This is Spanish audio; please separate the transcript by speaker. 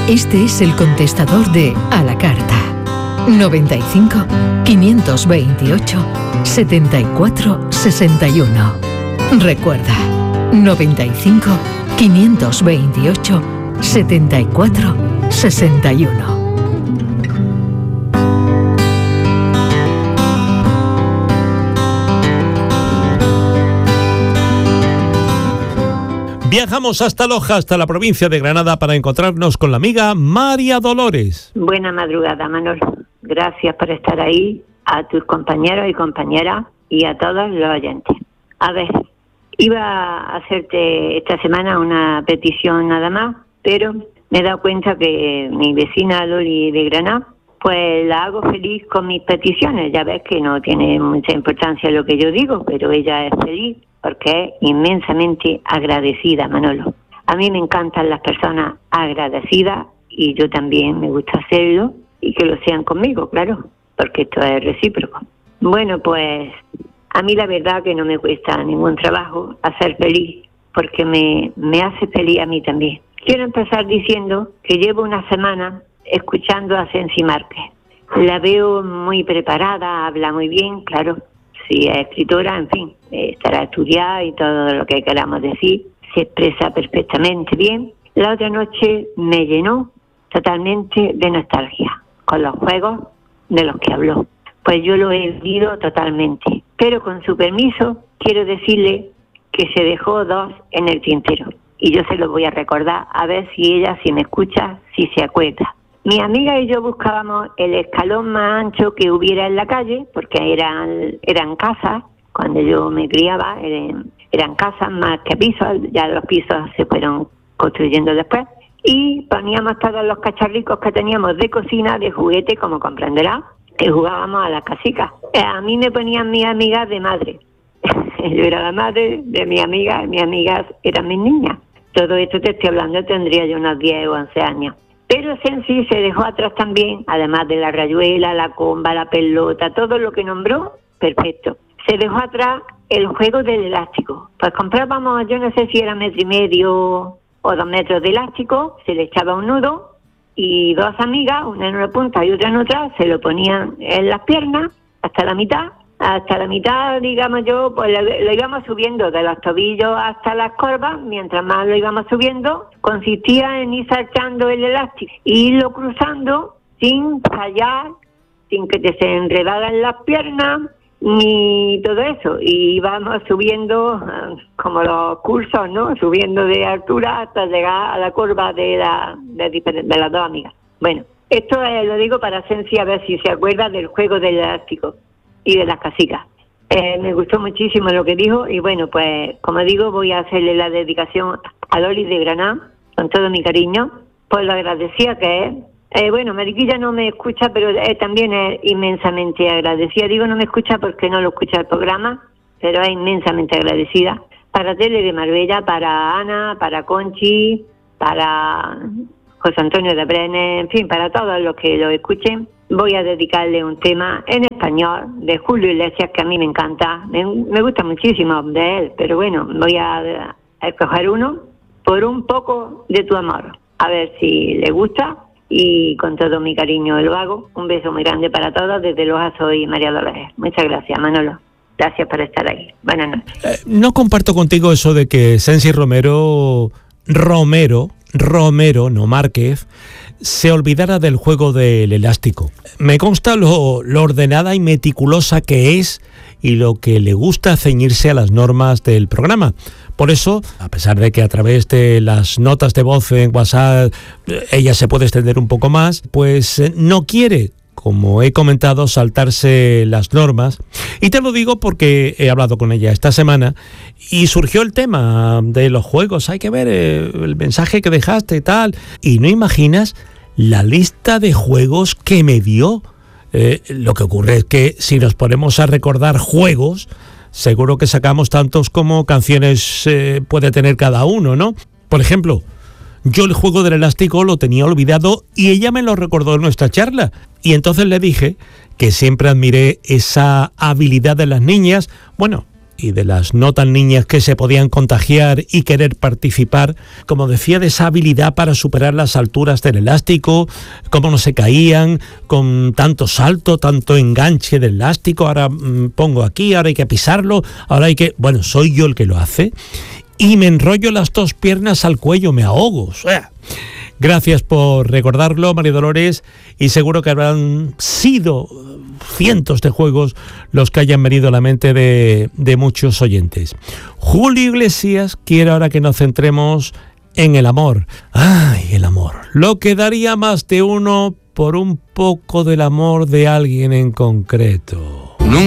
Speaker 1: Este es el contestador de A la Carta. 95 528 74 61. Recuerda, 95 528 74 61.
Speaker 2: Viajamos hasta Loja, hasta la provincia de Granada, para encontrarnos con la amiga María Dolores.
Speaker 3: Buena madrugada, Manolo. Gracias por estar ahí, a tus compañeros y compañeras y a todos los oyentes. A ver, iba a hacerte esta semana una petición nada más, pero me he dado cuenta que mi vecina Loli de Granada, pues la hago feliz con mis peticiones. Ya ves que no tiene mucha importancia lo que yo digo, pero ella es feliz porque es inmensamente agradecida, Manolo. A mí me encantan las personas agradecidas y yo también me gusta hacerlo y que lo sean conmigo, claro, porque esto es recíproco. Bueno, pues a mí la verdad que no me cuesta ningún trabajo hacer feliz, porque me hace feliz a mí también. Quiero empezar diciendo que llevo una semana escuchando a Sensi Márquez. La veo muy preparada, habla muy bien, claro. Si es escritora, en fin, estará estudiada y todo lo que queramos decir, se expresa perfectamente bien. La otra noche me llenó totalmente de nostalgia con los juegos de los que habló. Pues yo lo he vivido totalmente, pero con su permiso quiero decirle que se dejó dos en el tintero y yo se los voy a recordar, a ver si ella, si me escucha, si se acuerda. Mi amiga y yo buscábamos el escalón más ancho que hubiera en la calle, porque eran casas, cuando yo me criaba, eran casas más que pisos, ya los pisos se fueron construyendo después, y poníamos todos los cacharricos que teníamos de cocina, de juguete, como comprenderá, que jugábamos a las casicas. A mí me ponían mis amigas de madre. Yo era la madre de mis amigas eran mis niñas. Todo esto te estoy hablando, tendría yo unos 10 o 11 años. Pero Sensi se dejó atrás también, además de la rayuela, la comba, la pelota, todo lo que nombró, perfecto. Se dejó atrás el juego del elástico. Pues comprábamos, yo no sé si era 1,5 metros o 2 metros de elástico, se le echaba un nudo y dos amigas, una en una punta y otra en otra, se lo ponían en las piernas hasta la mitad, digamos yo, pues lo íbamos subiendo de los tobillos hasta las corvas. Mientras más lo íbamos subiendo, consistía en ir saltando el elástico e irlo cruzando sin fallar, sin que te se enredaran las piernas, ni todo eso. Y íbamos subiendo, como los cursos, ¿no? Subiendo de altura hasta llegar a la curva de las dos amigas. Bueno, esto lo digo para Sensi, a ver si se acuerda del juego del elástico y de las casicas. Me gustó muchísimo lo que dijo y bueno, pues como digo, voy a hacerle la dedicación a Loli de Granada con todo mi cariño por lo agradecida que es. Bueno, Mariquilla no me escucha, pero también es inmensamente agradecida. Digo no me escucha porque no lo escucha el programa, pero es inmensamente agradecida. Para Tele de Marbella, para Ana, para Conchi, para José Antonio de Brenes, en fin, para todos los que lo escuchen. Voy a dedicarle un tema en español de Julio Iglesias que a mí me encanta. Me gusta muchísimo de él, pero bueno, voy a escoger uno, Por un poco de tu amor. A ver si le gusta y con todo mi cariño lo hago. Un beso muy grande para todos. Desde Loja soy María Dolores. Muchas gracias, Manolo. Gracias por estar aquí. Buenas noches.
Speaker 2: No comparto contigo eso de que Sensi Romero, no Márquez, se olvidara del juego del elástico. Me consta lo ordenada y meticulosa que es y lo que le gusta ceñirse a las normas del programa. Por eso, a pesar de que a través de las notas de voz en WhatsApp ella se puede extender un poco más, pues no quiere, como he comentado, saltarse las normas. Y te lo digo porque he hablado con ella esta semana y surgió el tema de los juegos. Hay que ver el mensaje que dejaste y tal. Y no imaginas la lista de juegos que me dio. Lo que ocurre es que si nos ponemos a recordar juegos, seguro que sacamos tantos como canciones puede tener cada uno, ¿no? Por ejemplo, yo el juego del elástico lo tenía olvidado y ella me lo recordó en nuestra charla. Y entonces le dije que siempre admiré esa habilidad de las niñas, bueno, y de las no tan niñas que se podían contagiar y querer participar, como decía, de esa habilidad para superar las alturas del elástico, cómo no se caían, con tanto salto, tanto enganche del elástico, ahora pongo aquí, ahora hay que pisarlo, ahora hay que... Bueno, soy yo el que lo hace y me enrollo las dos piernas al cuello, me ahogo, o sea... Gracias por recordarlo, María Dolores, y seguro que habrán sido cientos de juegos los que hayan venido a la mente de muchos oyentes. Julio Iglesias quiere ahora que nos centremos en el amor. ¡Ay, el amor! Lo que daría más de uno por un poco del amor de alguien en concreto.